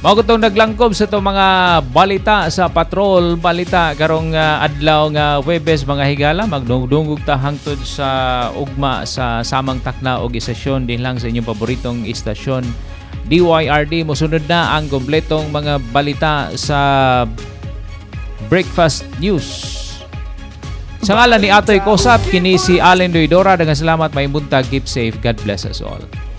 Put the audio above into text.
Mao ko itong naglangkob sa itong mga balita sa patrol, balita karong adlaw nga Huwebes mga higala, magdungdungog ta hangtod sa ugma sa samang takna og istasyon din lang sa inyong paboritong istasyon DYRD. Mosunod na ang kompletong mga balita sa Breakfast News. Sa ngalan ni Atoy Kosap, kini si Allen Doidora. Daghang salamat, may buntag, keep safe, God bless us all.